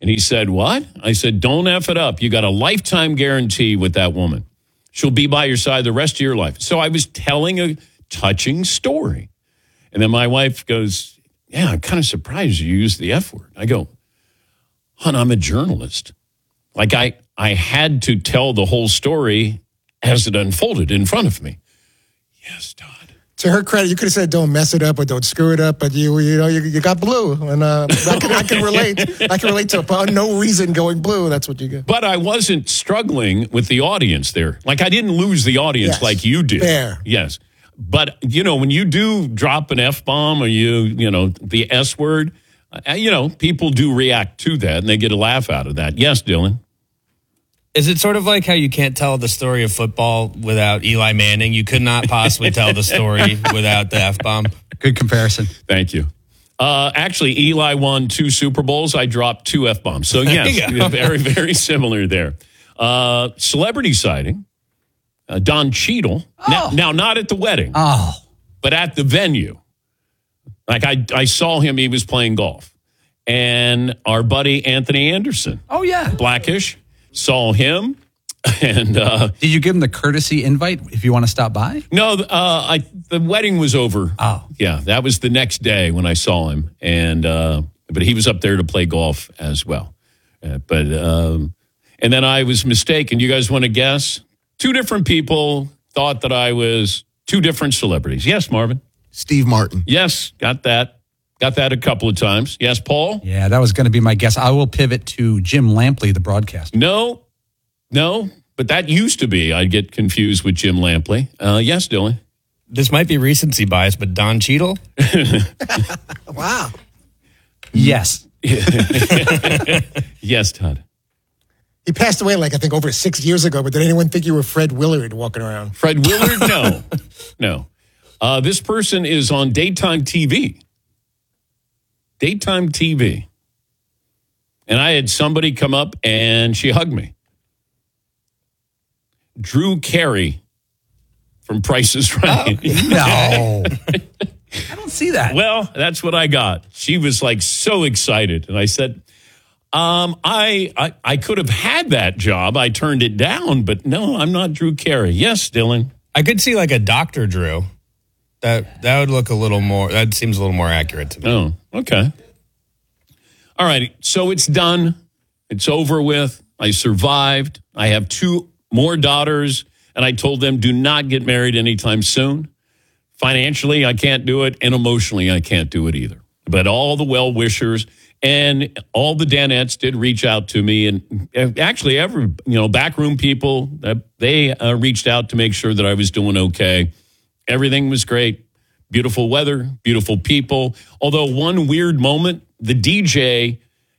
And he said, what? I said, don't F it up. You got a lifetime guarantee with that woman. She'll be by your side the rest of your life. So I was telling a touching story. And then my wife goes, yeah, I'm kind of surprised you used the F word. I go, hon, I'm a journalist. Like I had to tell the whole story as it unfolded in front of me. Yes, Todd. To her credit, you could have said, "Don't mess it up" or "Don't screw it up," but you got blue, and I can relate. I can relate to no reason going blue. That's what you get. But I wasn't struggling with the audience there. Like I didn't lose the audience like you did. Fair. Yes, but when you do drop an F-bomb or the S word, people do react to that and they get a laugh out of that. Yes, Dylan. Is it sort of like how you can't tell the story of football without Eli Manning? You could not possibly tell the story without the F-bomb. Good comparison. Thank you. Actually, Eli won 2 Super Bowls. I dropped 2 F-bombs. So, yes, very, very similar there. Celebrity sighting. Don Cheadle. Oh. Now, not at the wedding. Oh. But at the venue. Like, I saw him. He was playing golf. And our buddy Anthony Anderson. Oh, yeah. Blackish. Saw him, and did you give him the courtesy invite if you want to stop by? No, the wedding was over. Oh, yeah, that was the next day when I saw him, and but he was up there to play golf as well. And then I was mistaken. You guys want to guess? 2 different people thought that I was 2 different celebrities. Yes, Marvin. Steve Martin. Yes, got that. Got that a couple of times. Yes, Paul? Yeah, that was going to be my guess. I will pivot to Jim Lampley, the broadcaster. No, but that used to be. I'd get confused with Jim Lampley. Yes, Dylan? This might be recency bias, but Don Cheadle? Wow. Yes. Yes, Todd. He passed away, I think, over 6 years ago, but did anyone think you were Fred Willard walking around? Fred Willard? No. This person is on daytime TV. Daytime TV. And I had somebody come up and she hugged me. Drew Carey from Price is Right. Oh, no. I don't see that. Well, that's what I got. She was so excited. And I said, I could have had that job. I turned it down, but no, I'm not Drew Carey. Yes, Dylan. I could see a Dr. Drew. That would look a little more, that seems a little more accurate to me. Oh, okay. All right. So it's done. It's over with. I survived. I have 2 more daughters, and I told them do not get married anytime soon. Financially, I can't do it, and emotionally, I can't do it either. But all the well-wishers and all the Danettes did reach out to me, and actually every, backroom people, they reached out to make sure that I was doing okay. Everything was great. Beautiful weather, beautiful people. Although one weird moment, the DJ,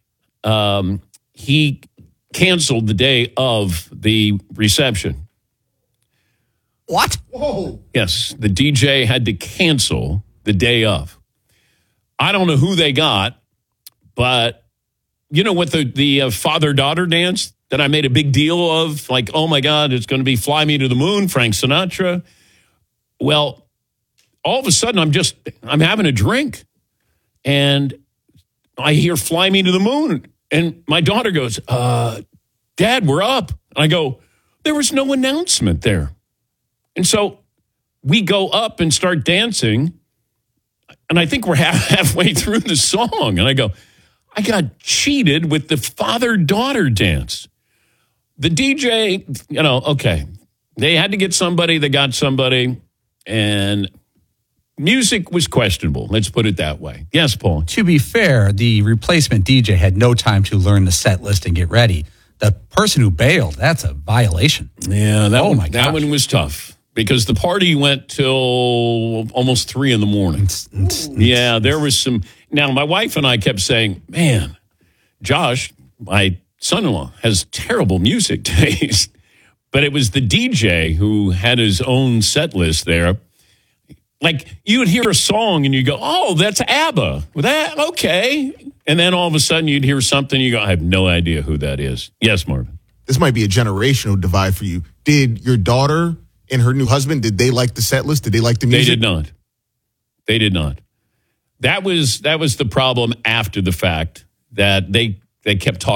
he canceled the day of the reception. What? Whoa. Yes, the DJ had to cancel the day of. I don't know who they got, but what the father-daughter dance that I made a big deal of, oh my God, it's going to be Fly Me to the Moon, Frank Sinatra. Well, all of a sudden, I'm having a drink, and I hear Fly Me to the Moon, and my daughter goes, Dad, we're up. And I go, there was no announcement there. And so we go up and start dancing, and I think we're halfway through the song, and I go, I got cheated with the father-daughter dance. The DJ, okay, they had to get somebody, they got somebody. And music was questionable. Let's put it that way. Yes, Paul. To be fair, the replacement DJ had no time to learn the set list and get ready. The person who bailed, that's a violation. Yeah, that one was tough because the party went till almost 3 a.m. Yeah, there was some. Now, my wife and I kept saying, man, Josh, my son-in-law, has terrible music taste. But it was the DJ who had his own set list there. You would hear a song and you go, oh, that's ABBA. Well, that, okay. And then all of a sudden you'd hear something, you go, I have no idea who that is. Yes, Marvin. This might be a generational divide for you. Did your daughter and her new husband, did they like the set list? Did they like the music? They did not. That was the problem after the fact, that they kept talking